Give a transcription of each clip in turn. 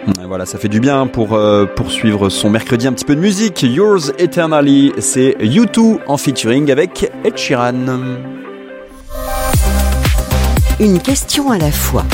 Et voilà, ça fait du bien pour poursuivre son mercredi. Un petit peu de musique. Yours Eternally, c'est U2 en featuring avec Ed Sheeran. Une question à la fois.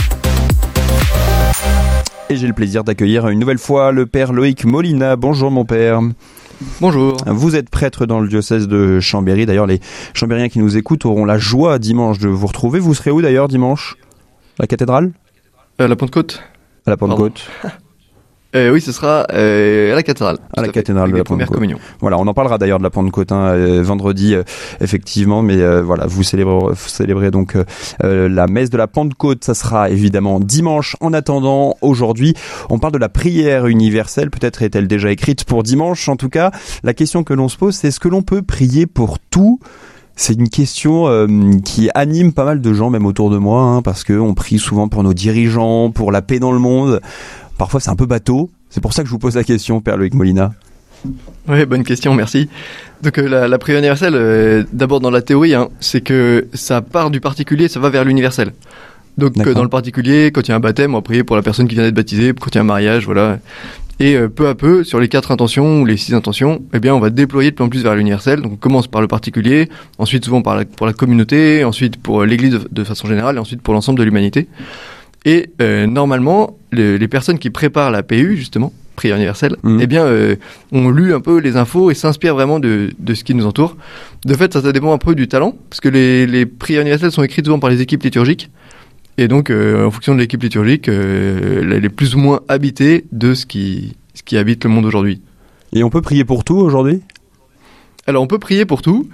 Et j'ai le plaisir d'accueillir une nouvelle fois le père Loïc Molina. Bonjour mon père. Bonjour. Vous êtes prêtre dans le diocèse de Chambéry. D'ailleurs, les Chambériens qui nous écoutent auront la joie dimanche de vous retrouver. Vous serez où d'ailleurs dimanche ? La cathédrale ? La Pentecôte. À la Pentecôte. Oui, ce sera à la cathédrale. À la cathédrale de la première communion. Voilà, on en parlera d'ailleurs de la Pentecôte vendredi, effectivement, mais voilà, vous célébrez donc la messe de la Pentecôte. Ça sera évidemment dimanche. En attendant, aujourd'hui, on parle de la prière universelle. Peut-être est-elle déjà écrite pour dimanche. En tout cas, la question que l'on se pose, c'est est-ce que l'on peut prier pour tout ? C'est une question qui anime pas mal de gens, même autour de moi, parce qu'on prie souvent pour nos dirigeants, pour la paix dans le monde. Parfois, c'est un peu bateau. C'est pour ça que je vous pose la question, Père Loïc Molina. Oui, bonne question, merci. Donc la prière universelle, d'abord dans la théorie, c'est que ça part du particulier, ça va vers l'universel. Donc dans le particulier, quand il y a un baptême, on va prier pour la personne qui vient d'être baptisée, quand il y a un mariage, voilà. Et peu à peu, sur les 4 intentions ou les 6 intentions, eh bien, on va déployer de plus en plus vers l'universel. Donc on commence par le particulier, ensuite souvent pour la communauté, ensuite pour l'Église de façon générale, et ensuite pour l'ensemble de l'humanité. Et normalement, les personnes qui préparent la PU, justement, prière universelle, eh bien, ont lu un peu les infos et s'inspirent vraiment de ce qui nous entoure. De fait, ça dépend un peu du talent, parce que les prières universelles sont écrites souvent par les équipes liturgiques. Et donc, en fonction de l'équipe liturgique, elle est plus ou moins habitée de ce qui habite le monde aujourd'hui. Et on peut prier pour tout aujourd'hui ? Alors, on peut prier pour tout.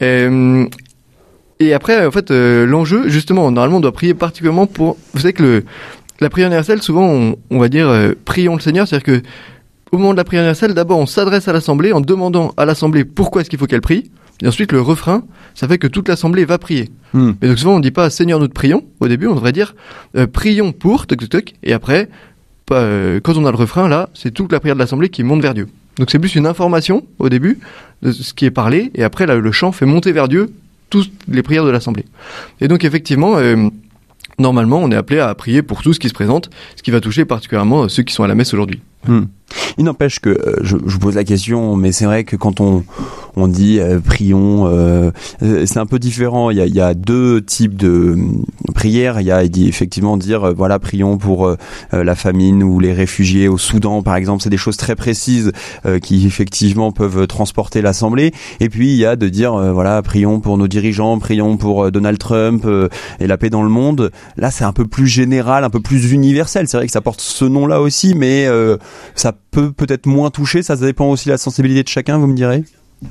Et après, en fait, l'enjeu, justement, normalement, on doit prier particulièrement pour... Vous savez que la prière universelle, souvent, on va dire prions le Seigneur. C'est-à-dire que au moment de la prière universelle, d'abord, on s'adresse à l'Assemblée en demandant à l'Assemblée pourquoi est-ce qu'il faut qu'elle prie. Et ensuite, le refrain, ça fait que toute l'Assemblée va prier. Mais donc souvent, on ne dit pas « Seigneur, nous te prions ». Au début, on devrait dire « Prions pour », et après, quand on a le refrain, là, c'est toute la prière de l'Assemblée qui monte vers Dieu. Donc c'est plus une information, au début, de ce qui est parlé, et après, là, le chant fait monter vers Dieu toutes les prières de l'Assemblée. Et donc, effectivement... normalement, on est appelé à prier pour tout ce qui se présente, ce qui va toucher particulièrement ceux qui sont à la messe aujourd'hui. Il n'empêche que je vous pose la question, mais c'est vrai que quand on dit prions, c'est un peu différent. Il y a 2 types de prières. Il dit effectivement dire voilà, prions pour la famine ou les réfugiés au Soudan, par exemple. C'est des choses très précises qui effectivement peuvent transporter l'Assemblée. Et puis il y a de dire voilà, prions pour nos dirigeants, prions pour Donald Trump et la paix dans le monde. Là, c'est un peu plus général, un peu plus universel. C'est vrai que ça porte ce nom-là aussi, mais ça peut peut-être moins toucher. Ça dépend aussi de la sensibilité de chacun, vous me direz ?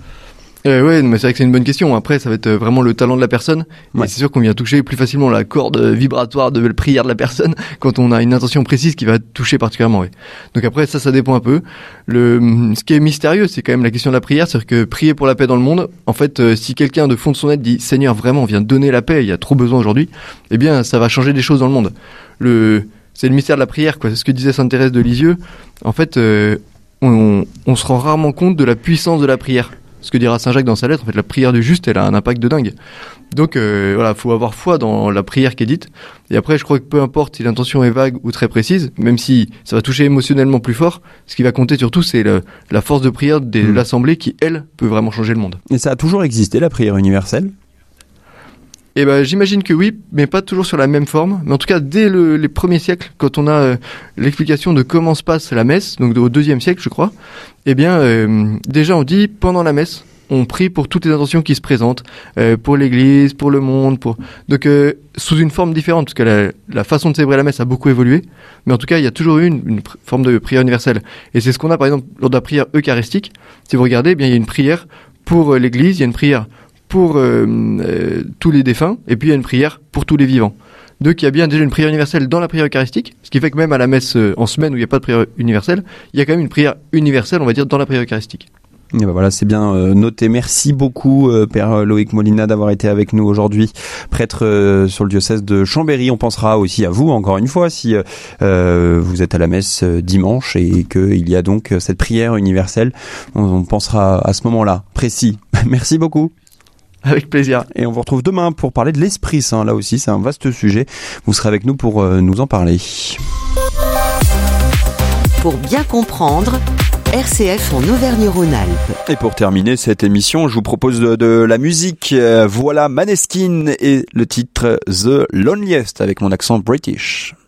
Ouais, mais c'est vrai que c'est une bonne question. Après, ça va être vraiment le talent de la personne. Ouais. Et c'est sûr qu'on vient toucher plus facilement la corde vibratoire de la prière de la personne quand on a une intention précise qui va toucher particulièrement. Ouais. Donc après, ça dépend un peu. Ce qui est mystérieux, c'est quand même la question de la prière. C'est-à-dire que prier pour la paix dans le monde, en fait, si quelqu'un de fond de son être dit « Seigneur, vraiment, viens donner la paix, il y a trop besoin aujourd'hui », eh bien, ça va changer des choses dans le monde. C'est le mystère de la prière, quoi. C'est ce que disait Sainte Thérèse de Lisieux. En fait, on se rend rarement compte de la puissance de la prière. Ce que dira Saint Jacques dans sa lettre, en fait, la prière du juste, elle a un impact de dingue. Donc, voilà, faut avoir foi dans la prière qui est dite. Et après, je crois que peu importe si l'intention est vague ou très précise, même si ça va toucher émotionnellement plus fort, ce qui va compter surtout, c'est la force de prière de l'Assemblée qui, elle, peut vraiment changer le monde. Et ça a toujours existé, la prière universelle ? Eh ben, j'imagine que oui, mais pas toujours sur la même forme. Mais en tout cas, dès les premiers siècles, quand on a l'explication de comment se passe la messe, donc au 2e siècle, je crois, eh bien, déjà on dit, pendant la messe, on prie pour toutes les intentions qui se présentent, pour l'Église, pour le monde, donc sous une forme différente, parce que la façon de célébrer la messe a beaucoup évolué, mais en tout cas, il y a toujours eu une forme de prière universelle. Et c'est ce qu'on a, par exemple, lors de la prière eucharistique. Si vous regardez, eh bien, il y a une prière pour l'Église, il y a une prière pour tous les défunts, et puis il y a une prière pour tous les vivants. Donc il y a bien déjà une prière universelle dans la prière eucharistique, ce qui fait que même à la messe en semaine où il n'y a pas de prière universelle, il y a quand même une prière universelle, on va dire, dans la prière eucharistique. Et ben voilà, c'est bien noté. Merci beaucoup, Père Loïc Molina, d'avoir été avec nous aujourd'hui, prêtre sur le diocèse de Chambéry. On pensera aussi à vous, encore une fois, si vous êtes à la messe dimanche et qu'il y a donc cette prière universelle. On pensera à ce moment-là, précis. Merci beaucoup. Avec plaisir. Et on vous retrouve demain pour parler de l'Esprit Saint. Là aussi, c'est un vaste sujet. Vous serez avec nous pour nous en parler. Pour bien comprendre, RCF en Auvergne-Rhône-Alpes. Et pour terminer cette émission, je vous propose de la musique. Voilà Maneskin et le titre The Loneliest avec mon accent british.